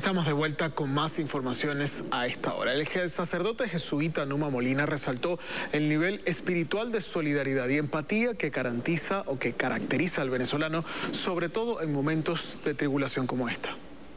Estamos de vuelta con más informaciones a esta hora. El sacerdote jesuita Numa Molina resaltó el nivel espiritual de solidaridad y empatía que garantiza o que caracteriza al venezolano, sobre todo en momentos de tribulación como esta.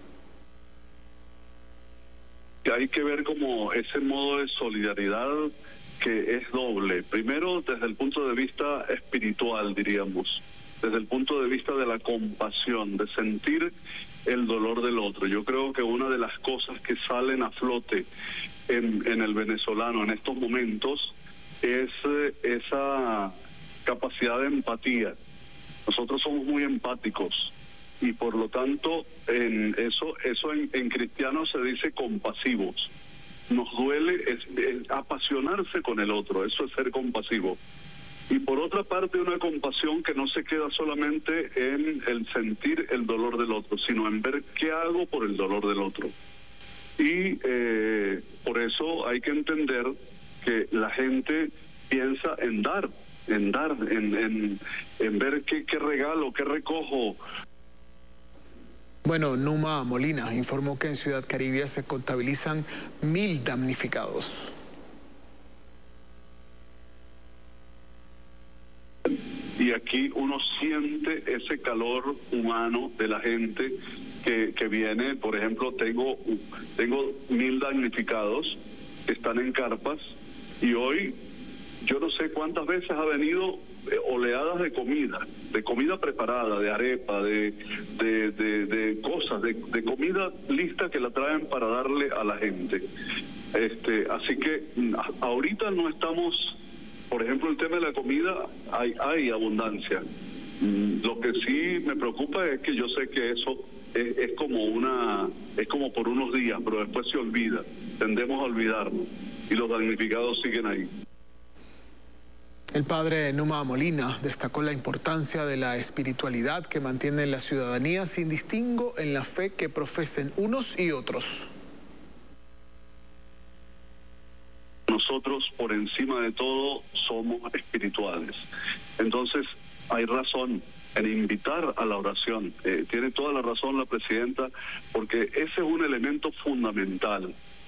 Hay que ver como ese modo de solidaridad que es doble. Primero, desde el punto de vista espiritual, diríamos, desde el punto de vista de la compasión, de sentir el dolor del otro. Yo creo que una de las cosas que salen a flote en el venezolano en estos momentos es esa capacidad de empatía. Nosotros somos muy empáticos y por lo tanto en cristiano se dice compasivos. Nos duele es apasionarse con el otro, eso es ser compasivo. Y por otra parte, una compasión que no se queda solamente en el sentir el dolor del otro, sino en ver qué hago por el dolor del otro. Y por eso hay que entender que la gente piensa en dar, en ver qué regalo, qué recojo. Bueno, Numa Molina informó que en Ciudad Caribe se contabilizan 1000 damnificados. Y aquí uno siente ese calor humano de la gente que viene. Por ejemplo, tengo 1000 damnificados que están en carpas y hoy yo no sé cuántas veces ha venido oleadas de comida preparada, de arepa, de cosas, de comida lista que la traen para darle a la gente. Así que ahorita no estamos, por ejemplo, el tema de la comida, hay abundancia. Lo que sí me preocupa es que yo sé que eso es como por unos días, pero después se olvida, tendemos a olvidarnos y los damnificados siguen ahí. El padre Numa Molina destacó la importancia de la espiritualidad que mantiene la ciudadanía sin distingo en la fe que profesen unos y otros. Nosotros, por encima de todo, somos espirituales. Entonces, hay razón en invitar a la oración. Tiene toda la razón la presidenta, porque ese es un elemento fundamental.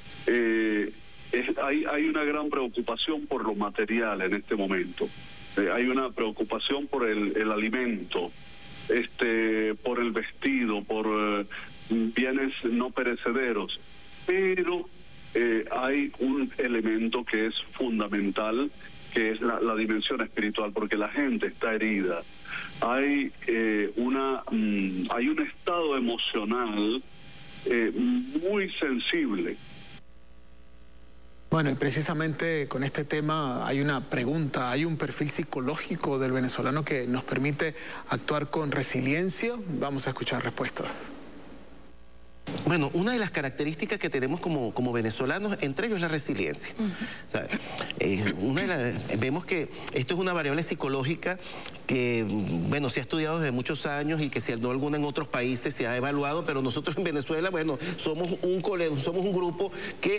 Hay una gran preocupación por lo material en este momento. Hay una preocupación por el alimento, por el vestido, por bienes no perecederos. Pero hay un elemento que es fundamental, que es la dimensión espiritual, porque la gente está herida. Hay un estado emocional muy sensible. Bueno, y precisamente con este tema hay una pregunta, hay un perfil psicológico del venezolano que nos permite actuar con resiliencia. Vamos a escuchar respuestas. Bueno, una de las características que tenemos como venezolanos, entre ellos, es la resiliencia. ¿Sabes? Vemos que esto es una variable psicológica que, bueno, se ha estudiado desde muchos años y que si no alguna en otros países se ha evaluado, pero nosotros en Venezuela, bueno, somos un grupo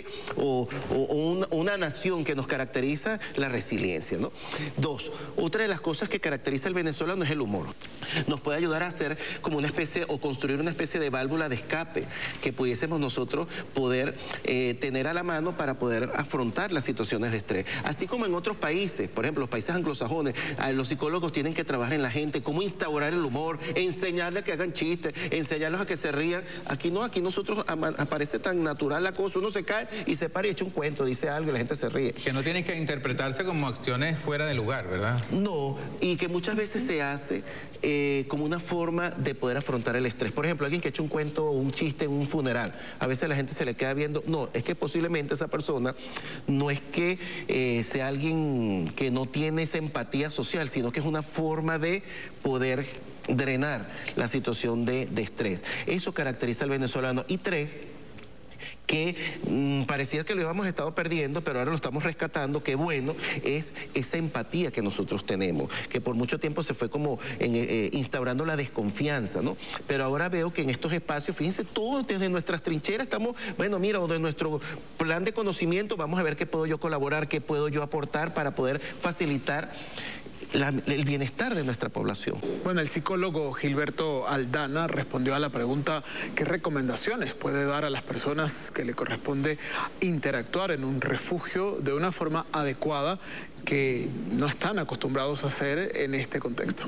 una nación que nos caracteriza la resiliencia, ¿no? Dos, otra de las cosas que caracteriza al venezolano es el humor. Nos puede ayudar a hacer como una especie, o construir una especie de válvula de escape que pudiésemos nosotros poder tener a la mano para poder afrontar las situaciones de estrés. Así como en otros países, por ejemplo, los países anglosajones, los psicólogos tienen que trabajar en la gente, cómo instaurar el humor, enseñarles a que hagan chistes, enseñarlos a que se rían. Aquí no, aquí nosotros aparece tan natural la cosa, uno se cae y se para y echa un cuento, dice algo y la gente se ríe. Que no tienen que interpretarse como acciones fuera de lugar, ¿verdad? No, y que muchas veces se hace como una forma de poder afrontar el estrés. Por ejemplo, alguien que echa un cuento o un chiste en un funeral, a veces la gente se le queda viendo, no, es que posiblemente esa persona no es que sea alguien que no tiene esa empatía social, sino que es una forma de poder drenar la situación de estrés. Eso caracteriza al venezolano. Y tres, que parecía que lo habíamos estado perdiendo, pero ahora lo estamos rescatando, que bueno, es esa empatía que nosotros tenemos, que por mucho tiempo se fue como instaurando la desconfianza, ¿no? Pero ahora veo que en estos espacios, fíjense, todos desde nuestras trincheras estamos, bueno, mira, o de nuestro plan de conocimiento, vamos a ver qué puedo yo colaborar, qué puedo yo aportar para poder facilitar el bienestar de nuestra población. Bueno, el psicólogo Gilberto Aldana respondió a la pregunta qué recomendaciones puede dar a las personas que le corresponde interactuar en un refugio de una forma adecuada que no están acostumbrados a hacer en este contexto.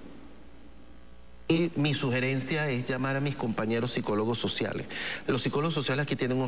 Y mi sugerencia es llamar a mis compañeros psicólogos sociales. Los psicólogos sociales aquí tienen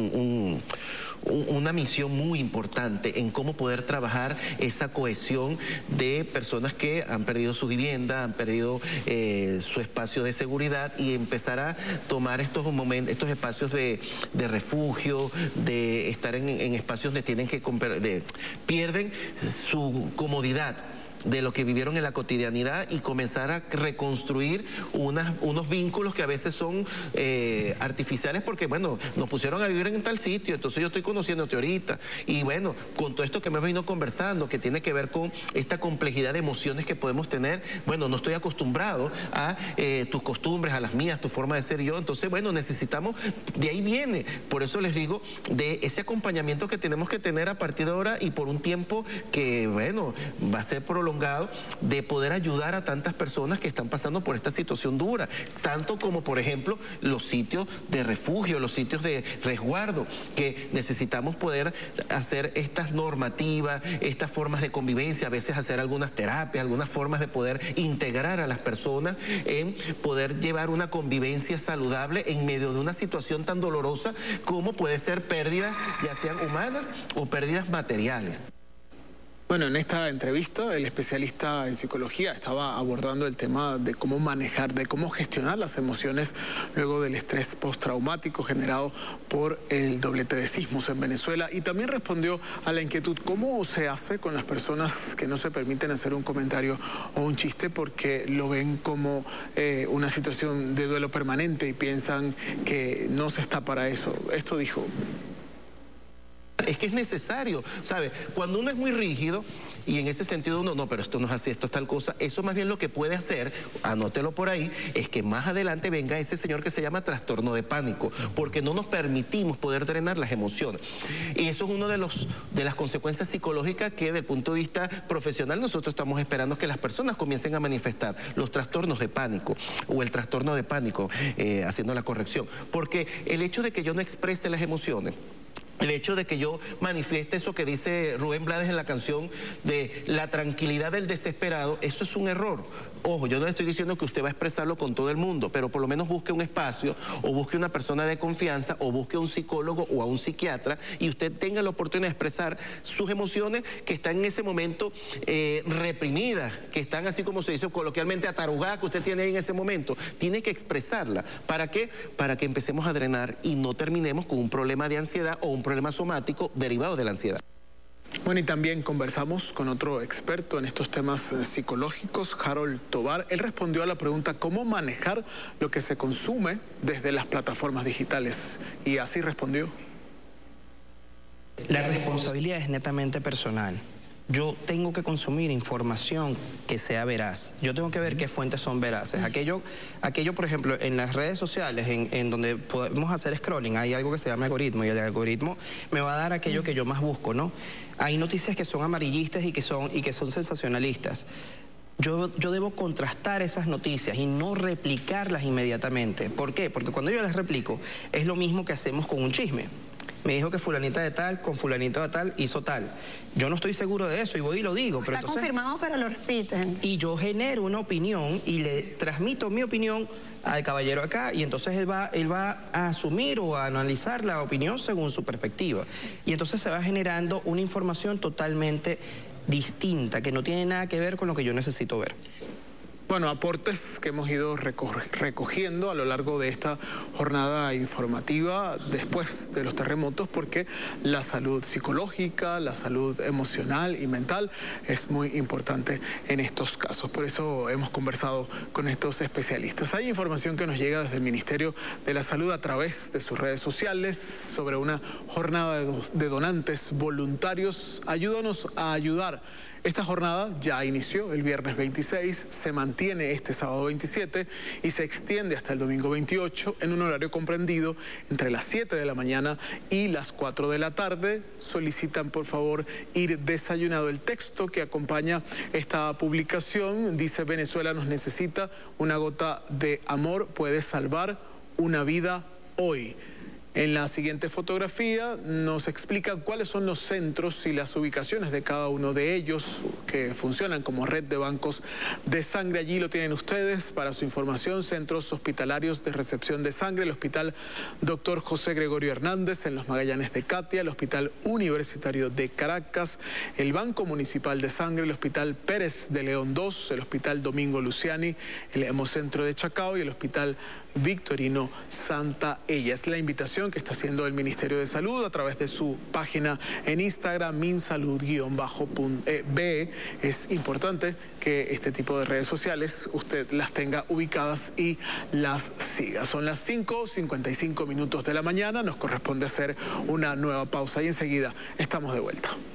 una misión muy importante en cómo poder trabajar esa cohesión de personas que han perdido su vivienda, han perdido su espacio de seguridad y empezar a tomar estos espacios de refugio, de estar en espacios donde tienen que pierden su comodidad de lo que vivieron en la cotidianidad y comenzar a reconstruir unos vínculos que a veces son artificiales porque, bueno, nos pusieron a vivir en tal sitio, entonces yo estoy conociéndote ahorita. Y bueno, con todo esto que me venido conversando, que tiene que ver con esta complejidad de emociones que podemos tener, bueno, no estoy acostumbrado a tus costumbres, a las mías, tu forma de ser yo, entonces, bueno, necesitamos, de ahí viene, por eso les digo, de ese acompañamiento que tenemos que tener a partir de ahora y por un tiempo que, bueno, va a ser prolongado, de poder ayudar a tantas personas que están pasando por esta situación dura, tanto como por ejemplo los sitios de refugio, los sitios de resguardo, que necesitamos poder hacer estas normativas, estas formas de convivencia, a veces hacer algunas terapias, algunas formas de poder integrar a las personas en poder llevar una convivencia saludable en medio de una situación tan dolorosa como puede ser pérdidas, ya sean humanas o pérdidas materiales. Bueno, en esta entrevista el especialista en psicología estaba abordando el tema de cómo manejar, de cómo gestionar las emociones luego del estrés postraumático generado por el doblete de sismos en Venezuela y también respondió a la inquietud cómo se hace con las personas que no se permiten hacer un comentario o un chiste porque lo ven como una situación de duelo permanente y piensan que no se está para eso. Esto dijo. Es que es necesario, ¿sabe? Cuando uno es muy rígido y en ese sentido uno, no, pero esto no es así, esto es tal cosa, eso más bien lo que puede hacer, anótelo por ahí, es que más adelante venga ese señor que se llama trastorno de pánico, porque no nos permitimos poder drenar las emociones. Y eso es uno de las consecuencias psicológicas que desde el punto de vista profesional nosotros estamos esperando que las personas comiencen a manifestar los trastornos de pánico o el trastorno de pánico, haciendo la corrección. Porque el hecho de que yo no exprese las emociones, el hecho de que yo manifieste eso que dice Rubén Blades en la canción de la tranquilidad del desesperado, eso es un error. Ojo, yo no le estoy diciendo que usted va a expresarlo con todo el mundo, pero por lo menos busque un espacio o busque una persona de confianza o busque a un psicólogo o a un psiquiatra y usted tenga la oportunidad de expresar sus emociones que están en ese momento reprimidas, que están así como se dice coloquialmente atarugadas que usted tiene ahí en ese momento. Tiene que expresarla. ¿Para qué? Para que empecemos a drenar y no terminemos con un problema de ansiedad o un problema somático derivado de la ansiedad. Bueno, y también conversamos con otro experto en estos temas psicológicos, Harold Tobar. Él respondió a la pregunta cómo manejar lo que se consume desde las plataformas digitales. Y así respondió. La responsabilidad es netamente personal. Yo tengo que consumir información que sea veraz. Yo tengo que ver qué fuentes son veraces. Aquello por ejemplo, en las redes sociales, en donde podemos hacer scrolling, hay algo que se llama algoritmo, y el algoritmo me va a dar aquello que yo más busco, ¿no? Hay noticias que son amarillistas y que son sensacionalistas. Yo debo contrastar esas noticias y no replicarlas inmediatamente. ¿Por qué? Porque cuando yo las replico, es lo mismo que hacemos con un chisme. Me dijo que fulanita de tal, con fulanito de tal, hizo tal. Yo no estoy seguro de eso y voy y lo digo. Pero está confirmado, pero lo repiten. Y yo genero una opinión y le transmito mi opinión al caballero acá y entonces él va a asumir o a analizar la opinión según su perspectiva. Y entonces se va generando una información totalmente distinta que no tiene nada que ver con lo que yo necesito ver. Bueno, aportes que hemos ido recogiendo a lo largo de esta jornada informativa después de los terremotos, porque la salud psicológica, la salud emocional y mental es muy importante en estos casos. Por eso hemos conversado con estos especialistas. Hay información que nos llega desde el Ministerio de la Salud a través de sus redes sociales sobre una jornada de donantes voluntarios. Ayúdanos a ayudar. Esta jornada ya inició el viernes 26, se mantiene mantiene este sábado 27 y se extiende hasta el domingo 28 en un horario comprendido entre las 7 de la mañana y las 4 de la tarde. Solicitan por favor ir desayunado. El texto que acompaña esta publicación dice: Venezuela nos necesita, una gota de amor puede salvar una vida hoy. En la siguiente fotografía nos explican cuáles son los centros y las ubicaciones de cada uno de ellos que funcionan como red de bancos de sangre. Allí lo tienen ustedes para su información: centros hospitalarios de recepción de sangre, el Hospital Dr. José Gregorio Hernández en Los Magallanes de Catia, el Hospital Universitario de Caracas, el Banco Municipal de Sangre, el Hospital Pérez de León II, el Hospital Domingo Luciani, el Hemocentro de Chacao y el Hospital Victorino Santa Ella. Es la invitación que está haciendo el Ministerio de Salud a través de su página en Instagram, minsalud_be. Es importante que este tipo de redes sociales usted las tenga ubicadas y las siga. Son las 5:55 de la mañana, nos corresponde hacer una nueva pausa y enseguida estamos de vuelta.